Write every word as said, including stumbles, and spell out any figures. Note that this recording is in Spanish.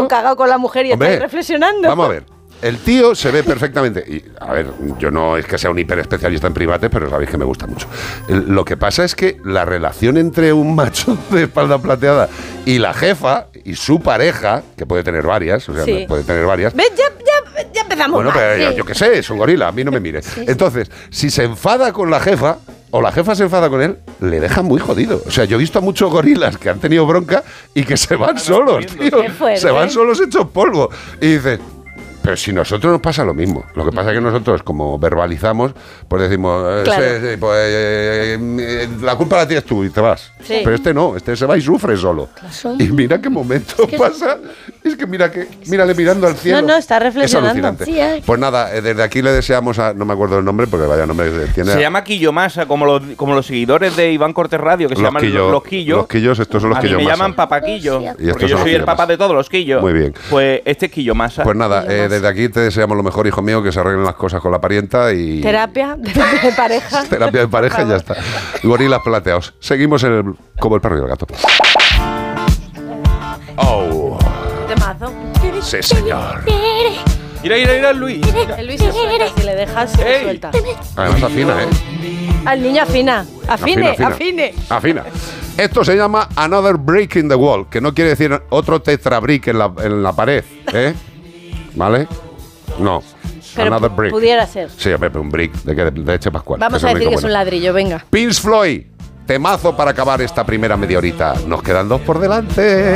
cagado con la mujer y Hombre, estáis reflexionando. Vamos a ver. El tío se ve perfectamente. Y, a ver, yo no es que sea un hiperespecialista en primates, pero sabéis que me gusta mucho. El, lo que pasa es que la relación entre un macho de espalda plateada y la jefa y su pareja, que puede tener varias, o sea, Sí. puede tener varias. ¿Ves? Ya, ya, ya empezamos Bueno, mal. pero yo, Sí. yo qué sé, es un gorila, a mí no me mire. Sí, sí. Entonces, si se enfada con la jefa o la jefa se enfada con él, le deja muy jodido. O sea, yo he visto a muchos gorilas que han tenido bronca y que se van solos, tío. Qué fuerte. Se van solos hechos polvo. Y dices, pero si nosotros nos pasa lo mismo. Lo que pasa es que nosotros, como verbalizamos, pues decimos, eh, Claro. sí, sí, pues eh, eh, la culpa la tienes tú y te vas. Sí. Pero este no, este se va y sufre solo. Y mira qué momento pasa. Es que mira que, mírale mirando al cielo. No, no, está reflexionando. Es alucinante. Sí, hay- Pues nada, eh, desde aquí le deseamos a, no me acuerdo el nombre porque vaya nombre tiene. Se llama Quillomasa, como los, como los seguidores de Iván Cortés Radio, que se Los llaman quillo- los, los quillos. los quillos, estos son los A mí me quillomasa. llaman papaquillo. Y estos Porque son yo los soy el quillomasa. papá de todos los quillos. Muy bien. Pues este es Quillomasa. Pues nada, eh, desde aquí te deseamos lo mejor, hijo mío, que se arreglen las cosas con la parienta y. Terapia, terapia de pareja. Terapia de pareja y ya está. Y gorilas plateados. Seguimos en el, como el perro y el gato. Oh, Temazo. sí, señor. Mira, mira, mira, Luis. El Luis se suelta, si le dejas, se Ey. suelta. Además afina, ¿eh? Al niño afina. Afine, Afina, afine. Afina. Esto se llama Another Brick in the Wall, que no quiere decir otro tetrabrick en la, en la pared, ¿eh? ¿Vale? No. Pero Another pu- brick. pudiera ser. Sí, hombre, pero un brick de, que- de leche pascual. Vamos Eso a es lo decir que único es un bueno. ladrillo, venga. Pink Floyd, temazo para acabar esta primera media horita. Nos quedan dos por delante.